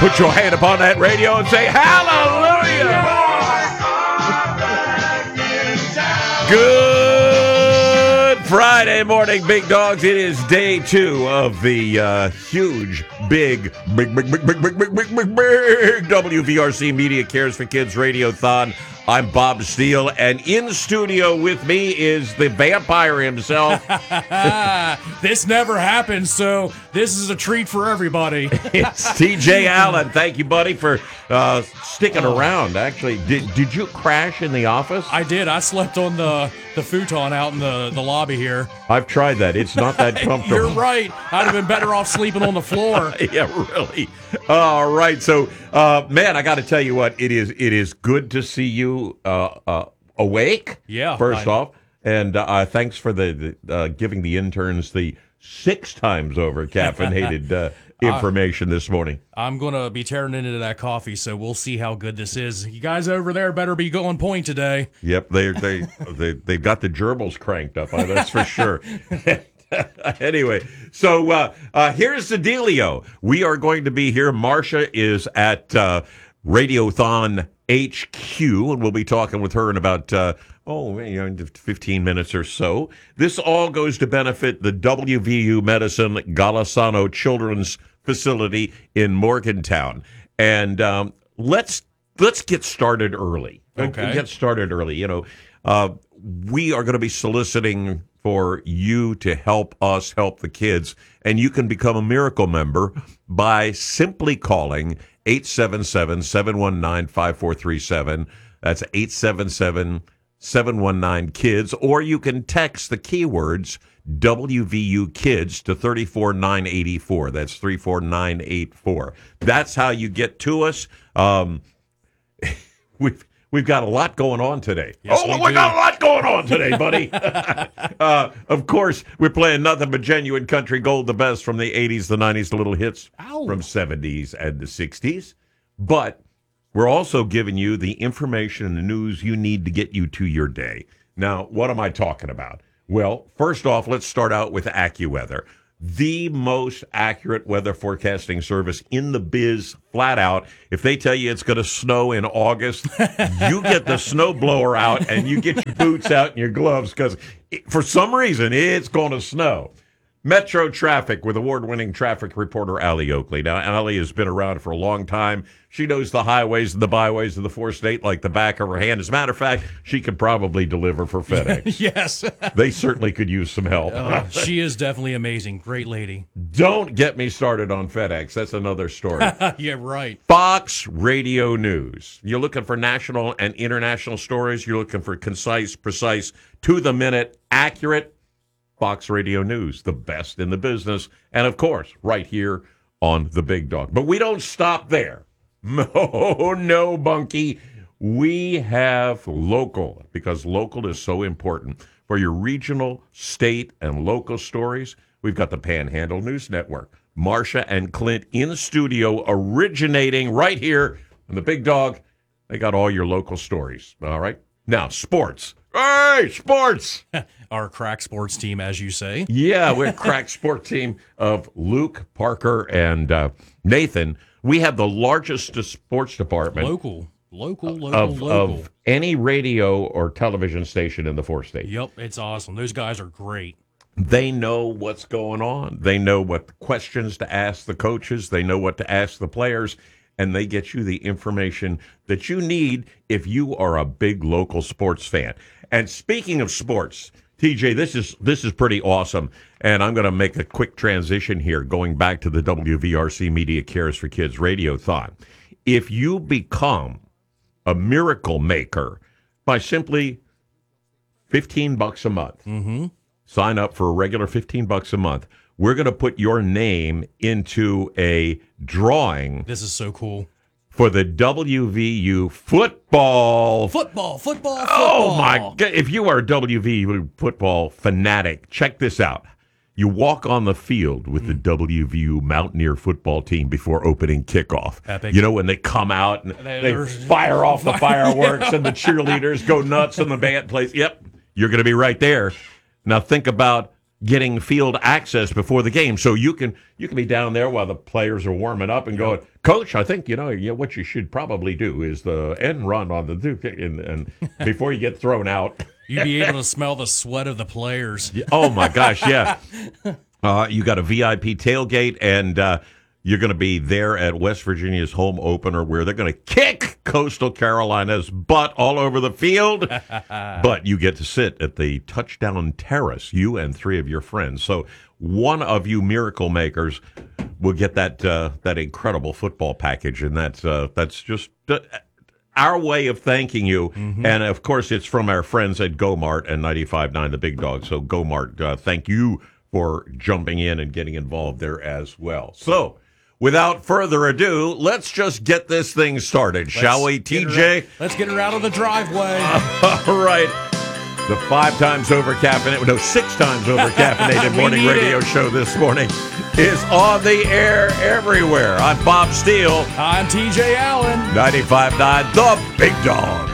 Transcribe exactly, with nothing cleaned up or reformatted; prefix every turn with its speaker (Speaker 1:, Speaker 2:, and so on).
Speaker 1: Put your hand upon that radio and say hallelujah. Good Friday morning, big dogs. It is day two of the uh, huge, big, big, big, big, big, big, big, big, big, big W V R C Media Cares for Kids Radiothon. I'm Bob Steele, and in studio with me is the vampire himself.
Speaker 2: This never happens, so this is a treat for everybody.
Speaker 1: It's T J Allen. Thank you, buddy, for uh, sticking
Speaker 2: oh. around.
Speaker 1: Actually, did did you crash in the office?
Speaker 2: I did. I slept on the, the futon out in the, the lobby here.
Speaker 1: I've tried that. It's not that comfortable.
Speaker 2: You're right. I'd have been better off sleeping on the floor.
Speaker 1: Yeah, really. All right. So, uh, man, I got to tell you what, it is It is good to see you uh, uh, awake,
Speaker 2: yeah,
Speaker 1: first
Speaker 2: I,
Speaker 1: off. And uh, thanks for the, the uh, giving the interns the six times over caffeinated uh, information this morning.
Speaker 2: I'm going to be tearing into that coffee, so we'll see how good this is. You guys over there better be on point today.
Speaker 1: Yep, they they they they've got the gerbils cranked up. That's for sure. Anyway, so uh, uh, here's the dealio. We are going to be here. Marcia is at uh, Radiothon H Q, and we'll be talking with her in about uh, oh, you know, fifteen minutes or so. This all goes to benefit the W V U Medicine Golisano Children's Facility in Morgantown, and um, let's let's get started early.
Speaker 2: Okay,
Speaker 1: get started early. You know, uh, we are going to be soliciting for you to help us help the kids, and you can become a Miracle member by simply calling eight seven seven, seven one nine, five four three seven. That's eight seven seven, seven one nine, KIDS, or you can text the keywords W V U Kids to three four nine eight four. That's three four nine eight four. That's how you get to us. Um, we've We've got a lot going on today.
Speaker 2: Yes,
Speaker 1: oh,
Speaker 2: we
Speaker 1: we
Speaker 2: do.
Speaker 1: got a lot going on today, buddy. uh, of course, we're playing nothing but genuine country gold, the best from the eighties, the nineties, the little hits
Speaker 2: Ow.
Speaker 1: from seventies and the sixties. But we're also giving you the information and the news you need to get you to your day. Now, what am I talking about? Well, first off, let's start out with AccuWeather. The most accurate weather forecasting service in the biz, flat out. If they tell you it's going to snow in August, you get the snow blower out and you get your boots out and your gloves because for some reason it's going to snow. Metro Traffic with award-winning traffic reporter Allie Oakley. Now, Allie has been around for a long time. She knows the highways and the byways of the four-state like the back of her hand. As a matter of fact, she could probably deliver for FedEx.
Speaker 2: Yes.
Speaker 1: They certainly could use some help.
Speaker 2: Uh, she is definitely amazing. Great lady.
Speaker 1: Don't get me started on FedEx. That's another story.
Speaker 2: Yeah, right.
Speaker 1: Fox Radio News. You're looking for national and international stories. You're looking for concise, precise, to-the-minute, accurate. Fox Radio News, the best in the business, and of course, right here on The Big Dog. But we don't stop there. No, no, Bunky. We have local, because local is so important. For your regional, state, and local stories, we've got the Panhandle News Network. Marcia and Clint in studio, originating right here on The Big Dog. They got all your local stories, all right? Now, sports. Hey, sports!
Speaker 2: Our crack sports team, as you say.
Speaker 1: Yeah, we're a crack sport team of Luke, Parker, and uh, Nathan. We have the largest sports department.
Speaker 2: Local. Local, local,
Speaker 1: of,
Speaker 2: local.
Speaker 1: Of any radio or television station in the four states.
Speaker 2: Yep, it's awesome. Those guys are great.
Speaker 1: They know what's going on. They know what questions to ask the coaches. They know what to ask the players. And they get you the information that you need if you are a big local sports fan. And speaking of sports, T J, this is this is pretty awesome. And I'm going to make a quick transition here, going back to the W V R C Media Cares for Kids Radiothon. If you become a miracle maker by simply fifteen bucks a month,
Speaker 2: mm-hmm.
Speaker 1: sign up for a regular fifteen bucks a month. We're going to put your name into a drawing.
Speaker 2: This is so cool.
Speaker 1: For the W V U football.
Speaker 2: Football, football, football.
Speaker 1: Oh, my God. If you are a W V U football fanatic, check this out. You walk on the field with mm. the W V U Mountaineer football team before opening kickoff.
Speaker 2: Epic.
Speaker 1: You know, when they come out and they, they fire off the fireworks and the cheerleaders go nuts and the band plays. Yep, you're going to be right there. Now think about getting field access before the game, so you can you can be down there while the players are warming up and going, Coach, I think you know, you know what you should probably do is the end run on the Duke, and, and before you get thrown out,
Speaker 2: you'd be able to smell the sweat of the players.
Speaker 1: Oh my gosh, yeah. Uh, you got a V I P tailgate, and uh, you're going to be there at West Virginia's home opener, where they're going to kick Coastal Carolina's butt all over the field. But you get to sit at the touchdown terrace, you and three of your friends. So one of you miracle makers will get that uh, that incredible football package, and that's uh, that's just uh, our way of thanking you. Mm-hmm. And of course, it's from our friends at GoMart and ninety-five point nine The Big Dog. So GoMart, uh, thank you for jumping in and getting involved there as well. So, without further ado, let's just get this thing started, let's shall we, T J?
Speaker 2: Out, let's get her out of the driveway.
Speaker 1: All right. The five times over caffeinated, no, six times over caffeinated morning radio it. show this morning is on the air everywhere. I'm Bob Steele.
Speaker 2: I'm T J Allen.
Speaker 1: ninety-five point nine The Big Dog.